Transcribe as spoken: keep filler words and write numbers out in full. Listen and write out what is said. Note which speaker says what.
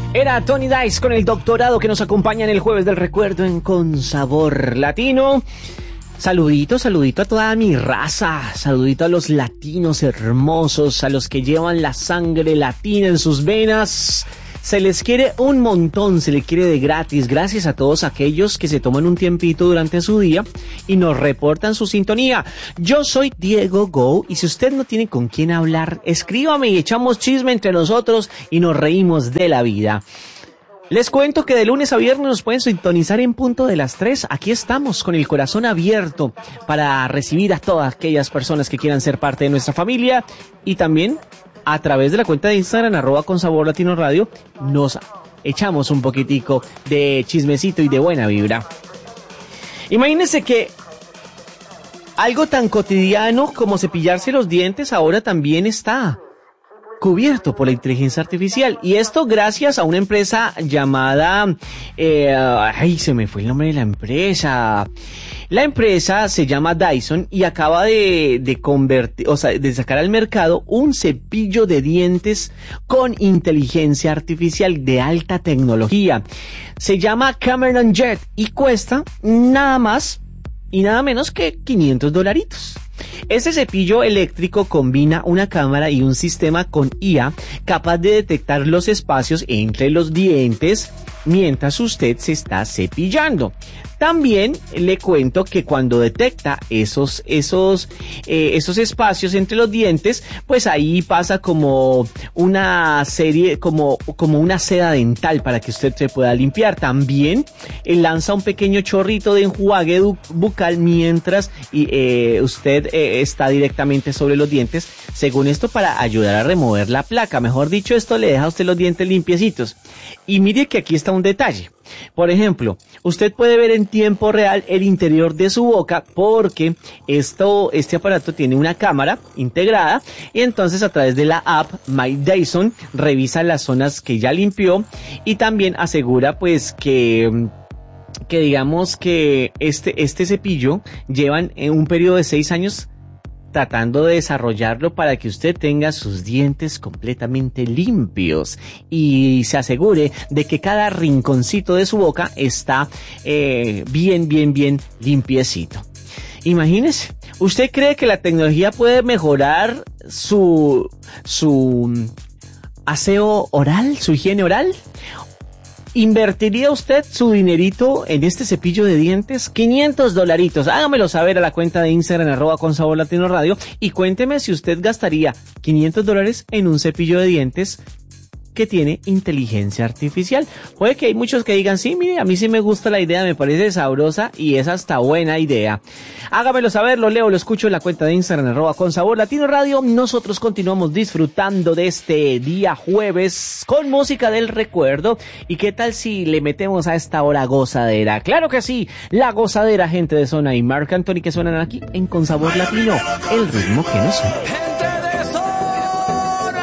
Speaker 1: Era Tony Dice con el doctorado que nos acompaña en el Jueves del Recuerdo en Con Sabor Latino. Saludito, saludito a toda mi raza, saludito a los latinos hermosos, a los que llevan la sangre latina en sus venas. Se les quiere un montón, se les quiere de gratis. Gracias a todos aquellos que se toman un tiempito durante su día y nos reportan su sintonía. Yo soy Diego Go y si usted no tiene con quién hablar, escríbame y echamos chisme entre nosotros y nos reímos de la vida. Les cuento que de lunes a viernes nos pueden sintonizar en punto de las tres. Aquí estamos con el corazón abierto para recibir a todas aquellas personas que quieran ser parte de nuestra familia y también a través de la cuenta de Instagram, arroba con sabor latino radio, nos echamos un poquitico de chismecito y de buena vibra. Imagínense que algo tan cotidiano como cepillarse los dientes ahora también está cubierto por la inteligencia artificial. Y esto gracias a una empresa llamada... Eh, ay, se me fue el nombre de la empresa... La empresa se llama Dyson y acaba de, de convertir, o sea, de sacar al mercado un cepillo de dientes con inteligencia artificial de alta tecnología. Se llama Cameron Jet y cuesta nada más y nada menos que quinientos dolaritos. Este cepillo eléctrico combina una cámara y un sistema con I A capaz de detectar los espacios entre los dientes mientras usted se está cepillando. También le cuento que cuando detecta esos, esos, eh, esos espacios entre los dientes, pues ahí pasa como una serie, como, como una seda dental para que usted se pueda limpiar. También eh, lanza un pequeño chorrito de enjuague bucal mientras y, eh, usted eh, está directamente sobre los dientes, según esto para ayudar a remover la placa. Mejor dicho, esto le deja a usted los dientes limpiecitos. Y mire que aquí está un detalle. Por ejemplo, usted puede ver en tiempo real el interior de su boca porque esto, este aparato tiene una cámara integrada y entonces a través de la app My Dyson revisa las zonas que ya limpió y también asegura pues que... que digamos que este, este cepillo llevan en un periodo de seis años tratando de desarrollarlo para que usted tenga sus dientes completamente limpios y se asegure de que cada rinconcito de su boca está eh, bien, bien, bien limpiecito. Imagínese, ¿usted cree que la tecnología puede mejorar su, su aseo oral, su higiene oral? ¿Invertiría usted su dinerito en este cepillo de dientes? quinientos dolaritos. Hágamelo saber a la cuenta de Instagram, arroba con sabor latino radio. Y cuénteme si usted gastaría quinientos dólares en un cepillo de dientes que tiene inteligencia artificial. Puede que hay muchos que digan, sí, mire, a mí sí me gusta la idea, me parece sabrosa y es hasta buena idea. Hágamelo saber, lo leo, lo escucho en la cuenta de Instagram, arroba con sabor latino radio. Nosotros continuamos disfrutando de este día jueves con música del recuerdo. ¿Y qué tal si le metemos a esta hora gozadera? Claro que sí, la gozadera, gente de Zona y Marc Anthony que suenan aquí en Con Sabor Latino, el ritmo que nos une.